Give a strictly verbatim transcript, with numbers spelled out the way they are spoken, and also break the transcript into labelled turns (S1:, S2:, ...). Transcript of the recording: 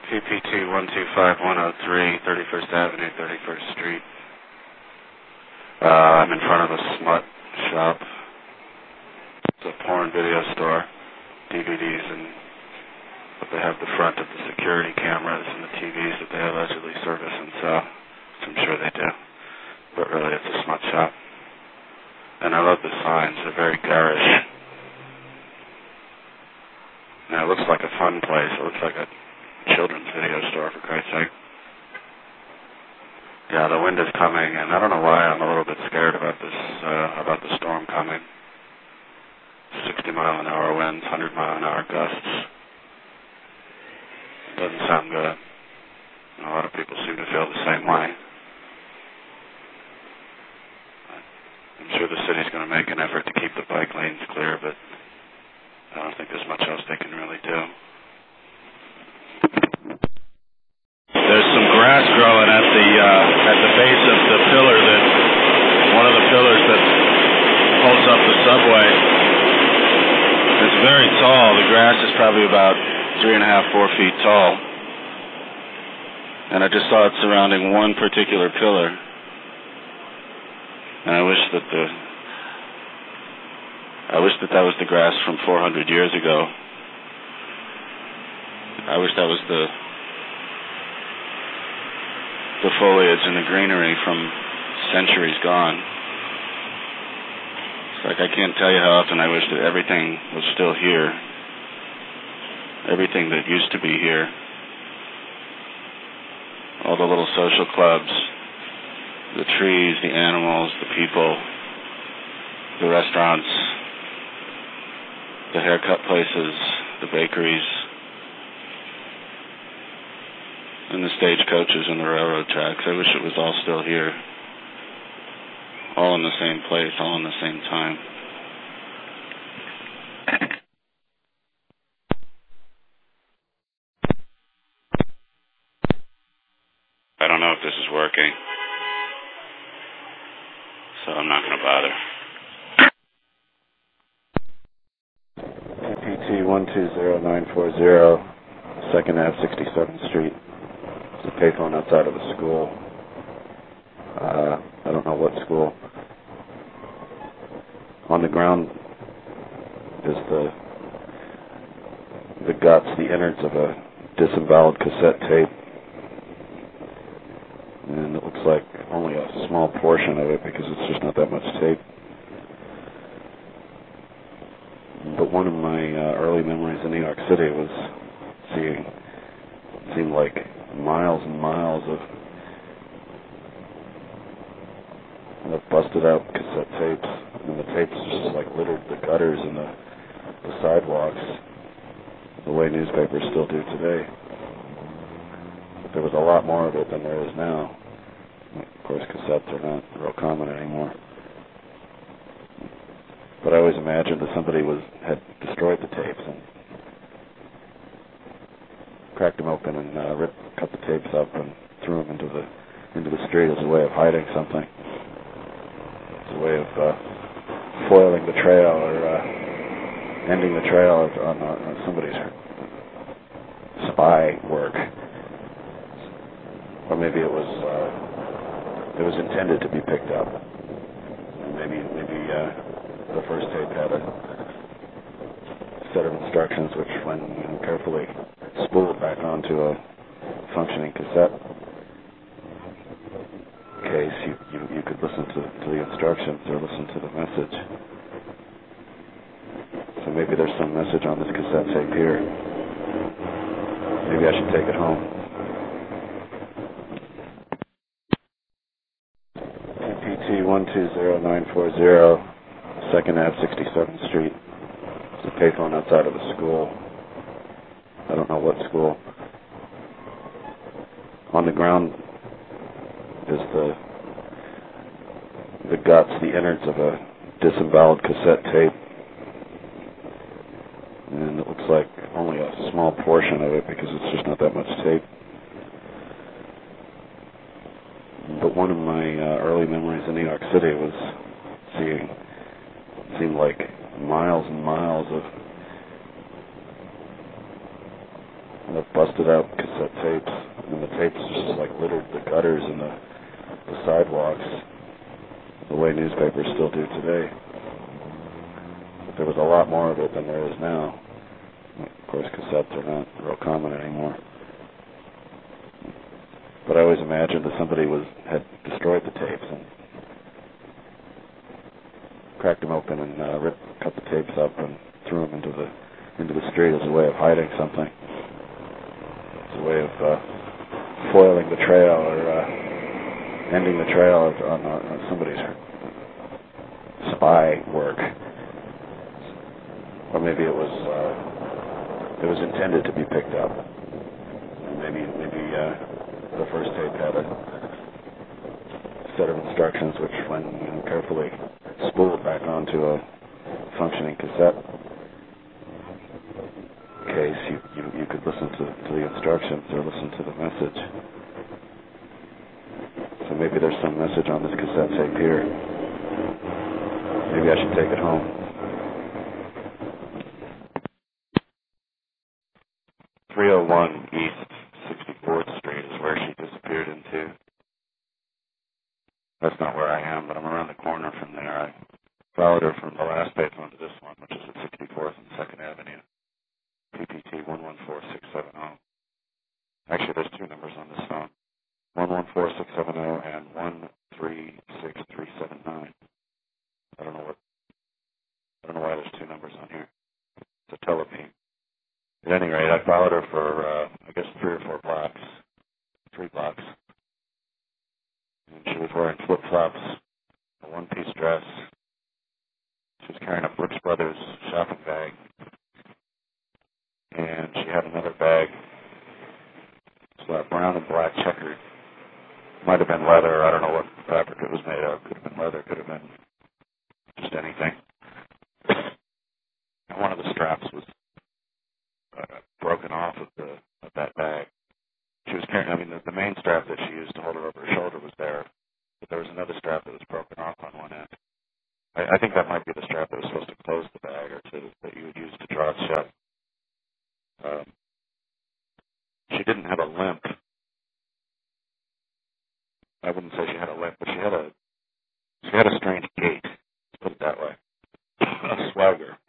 S1: P P T one two five one oh three, thirty-first Avenue, thirty-first Street. Uh, I'm in front of a smut shop. It's a porn video store, D V Ds, and but they have the front of the security cameras and the T Vs that they allegedly service and sell, which I'm sure they do. But really, it's a smut shop. And I love the signs. They're very garish. Now, it looks like a fun place. It looks like a children's video store, for Christ's sake. Yeah, the wind is coming, and I don't know why I'm a little bit scared about this, uh, about the storm coming. sixty mile an hour winds, one hundred mile an hour gusts. Doesn't sound good. A lot of people seem to feel the same way. I'm sure the city's going to make an effort to keep the bike lanes clear, but I don't think there's much else they can really do. There's some grass growing at the uh, at the base of the pillar that one of the pillars that holds up the subway. It's very tall. The grass is probably about three and a half, four feet tall, and I just saw it surrounding one particular pillar. And I wish that the I wish that that was the grass from four hundred years ago. I wish that was the the foliage and the greenery from centuries gone. It's like I can't tell you how often I wish that everything was still here. Everything that used to be here. All the little social clubs, the trees, the animals, the people, the restaurants, the haircut places, the bakeries, and the stagecoaches and the railroad tracks. I wish it was all still here. All in the same place, all in the same time. I don't know if this is working, so I'm not going to bother. P P T one two zero nine four zero, second Avenue, sixty-seventh Street. It's a payphone outside of a school. Uh, I don't know what school. On the ground is the the guts, the innards of a disemboweled cassette tape. And it looks like only a small portion of it because it's just not that much tape. But one of my uh, early memories in New York City was seeing, it seemed like miles and miles of, of busted out cassette tapes. And the tapes just like littered the gutters and the, the sidewalks the way newspapers still do today. But there was a lot more of it than there is now. Of course, cassettes are not real common anymore. But I always imagined that somebody was had destroyed the tapes and cracked them open and uh, ripped, cut the tapes up and threw them into the into the street as a way of hiding something. It's a way of uh, foiling the trail or uh, ending the trail on, on somebody's spy work. Or maybe it was uh, it was intended to be picked up. Maybe maybe uh, the first tape had a set of instructions which, when you know, carefully spooled back onto a functioning cassette case, you, you, you could listen to, to the instructions or listen to the message. So maybe there's some message on this cassette tape here. Maybe I should take it home. P P T one two zero nine four zero, second Avenue, sixty-seventh Street. It's a payphone outside of a school. I don't know what school. On the ground is the the guts, the innards of a disemboweled cassette tape. And it looks like only a small portion of it because it's just not that much tape. But one of my uh, early memories in New York City was seeing, it seemed like miles and miles of And I've busted out cassette tapes, and the tapes just like littered the gutters and the, the sidewalks, the way newspapers still do today. But there was a lot more of it than there is now. Of course, cassettes are not real common anymore. But I always imagined that somebody was had destroyed the tapes and cracked them open and uh, ripped, cut the tapes up and threw them into the into the street as a way of hiding something. As a way of uh, foiling the trail or uh, ending the trail on, on, on somebody's spy work. Or maybe it was uh, it was intended to be picked up. And maybe maybe uh, the first tape had a set of instructions which, when you know, carefully spooled back onto a functioning cassette case, you, you, you could listen to, to the instructions or listen to the message. So maybe there's some message on this cassette tape here. Maybe I should take it home. three oh one East sixty-fourth Street is where she disappeared into. That's not where I am, but I'm around the corner from there. I followed her from the last payphone to this one, which is at sixty-fourth and second Avenue. P P T one one four six seven zero. Actually, there's two numbers on this phone. one one four six seven zero and one three six three seven nine. I don't know what, I don't know why there's two numbers on here. It's a telephone. At any rate, I followed her for, uh, I guess, three or four blocks. Three blocks. And she was wearing flip-flops, a one-piece dress. She was carrying a Brooks Brothers shopping bag. And she had another bag. It's uh, brown and black checkered. Might have been leather. I don't know what fabric it was made of. Could have been leather. Could have been just anything. And one of the straps was uh, broken off of the of that bag. She was carrying, I mean, the, the main strap that she used to hold her over her shoulder was there, but there was another strap that was broken off on one end. I, I think that might be the strap that was supposed to close the bag or to, that you would use to draw it shut. Um, she didn't have a limp. I wouldn't say she had a limp, but she had a she had a strange gait. Let's put it that way. A swagger.